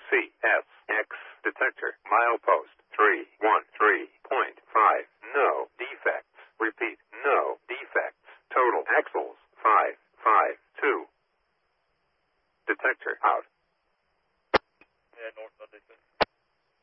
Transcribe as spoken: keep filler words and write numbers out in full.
C S X detector. Milepost three one three point five. No defects. Repeat. No defects. Total axles five five two. Detector out. Yeah, north of